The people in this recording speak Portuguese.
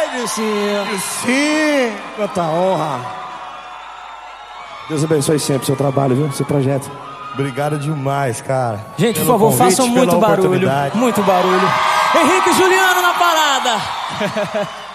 Sim, quanta honra. Deus abençoe sempre o seu trabalho, viu? Seu projeto. Obrigado demais, cara. Gente, por favor, façam muito barulho. Muito barulho. Henrique e Juliano na parada.